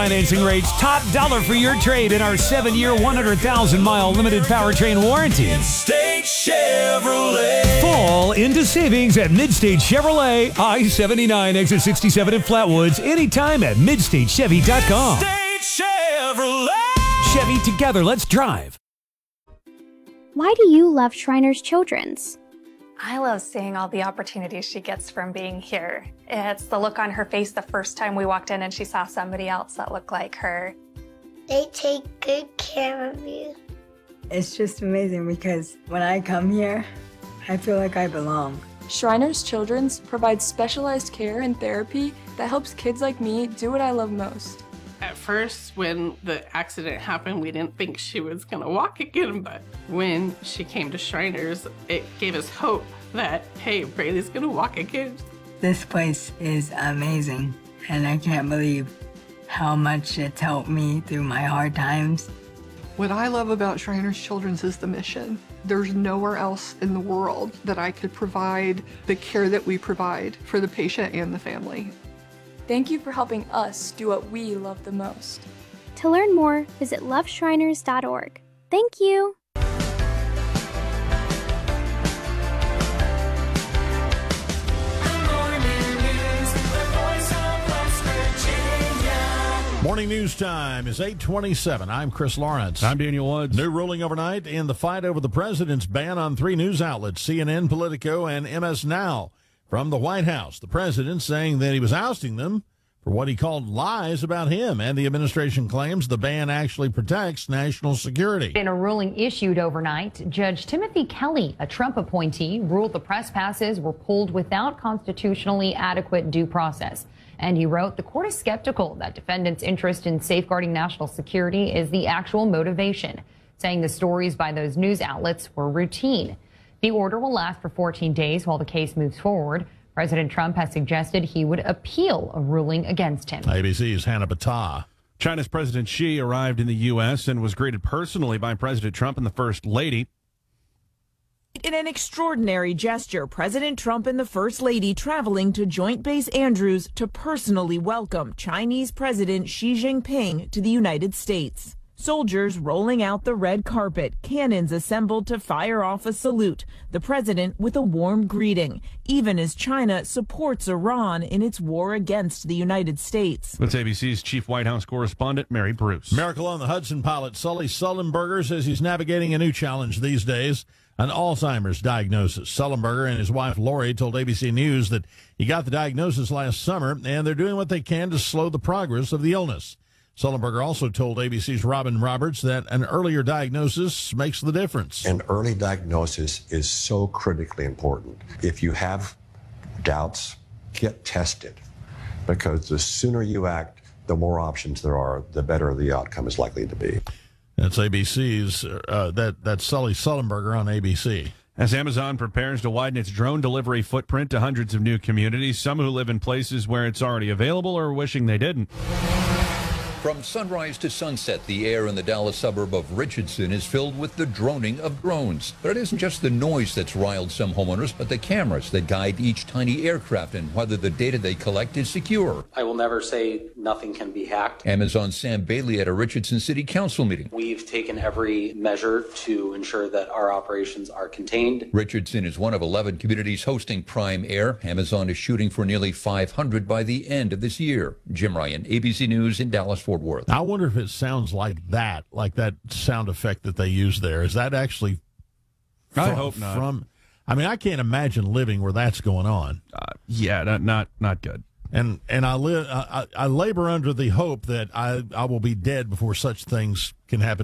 financing rates, top dollar for your trade in our 7-year, 100,000-mile limited powertrain warranty. Midstate Chevrolet. Fall into savings at Midstate Chevrolet, I-79, exit 67 in Flatwoods, anytime at MidstateChevy.com. Midstate Chevrolet. Chevy, together, let's drive. Why do you love Shriners Children's? I love seeing all the opportunities she gets from being here. It's the look on her face the first time we walked in and she saw somebody else that looked like her. They take good care of you. It's just amazing because when I come here, I feel like I belong. Shriners Children's provides specialized care and therapy that helps kids like me do what I love most. At first, when the accident happened, we didn't think she was gonna walk again, but when she came to Shriners, it gave us hope that, hey, Braylee's gonna walk again. This place is amazing, and I can't believe how much it's helped me through my hard times. What I love about Shriners Children's is the mission. There's nowhere else in the world that I could provide the care that we provide for the patient and the family. Thank you for helping us do what we love the most. To learn more, visit loveshriners.org. Thank you. Morning news time is 8:27. I'm Chris Lawrence. I'm Daniel Woods. New ruling overnight in the fight over the president's ban on 3 news outlets, CNN, Politico, and MS Now. From the White House, the president saying that he was ousting them for what he called lies about him, and the administration claims the ban actually protects national security. In a ruling issued overnight, Judge Timothy Kelly, a Trump appointee, ruled the press passes were pulled without constitutionally adequate due process. And he wrote, the court is skeptical that defendants' interest in safeguarding national security is the actual motivation, saying the stories by those news outlets were routine. The order will last for 14 days while the case moves forward. President Trump has suggested he would appeal a ruling against him. ABC's Hannah Battah. China's President Xi arrived in the U.S. and was greeted personally by President Trump and the First Lady. In an extraordinary gesture, President Trump and the First Lady traveling to Joint Base Andrews to personally welcome Chinese President Xi Jinping to the United States. Soldiers rolling out the red carpet, cannons assembled to fire off a salute, the president with a warm greeting, even as China supports Iran in its war against the United States. That's ABC's chief White House correspondent, Mary Bruce. Miracle on the Hudson pilot Sully Sullenberger says he's navigating a new challenge these days, an Alzheimer's diagnosis. Sullenberger and his wife Lori told ABC News that he got the diagnosis last summer, and they're doing what they can to slow the progress of the illness. Sullenberger also told ABC's Robin Roberts that an earlier diagnosis makes the difference. An early diagnosis is so critically important. If you have doubts, get tested, because the sooner you act, the more options there are, the better the outcome is likely to be. That's ABC's, that's Sully Sullenberger on ABC. As Amazon prepares to widen its drone delivery footprint to hundreds of new communities, some who live in places where it's already available are wishing they didn't. From sunrise to sunset, the air in the Dallas suburb of Richardson is filled with the droning of drones. But it isn't just the noise that's riled some homeowners, but the cameras that guide each tiny aircraft and whether the data they collect is secure. I will never say nothing can be hacked. Amazon's Sam Bailey at a Richardson City Council meeting. We've taken every measure to ensure that our operations are contained. Richardson is one of 11 communities hosting Prime Air. Amazon is shooting for nearly 500 by the end of this year. Jim Ryan, ABC News in Dallas, Fort Worth. I wonder if it sounds like that sound effect that they use there. Is that actually I hope not. I mean, I can't imagine living where that's going on. Yeah, not good. And I labor under the hope that I will be dead before such things can happen.